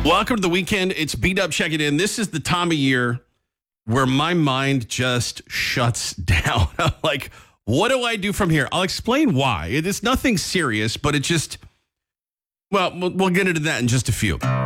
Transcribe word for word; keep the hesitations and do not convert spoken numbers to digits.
Welcome to the weekend. It's B-Dub checking in. This is the time of year where my mind just shuts down. I'm like, what do I do from here? I'll explain why. It is nothing serious, but it just, well, we'll we'll get into that in just a few.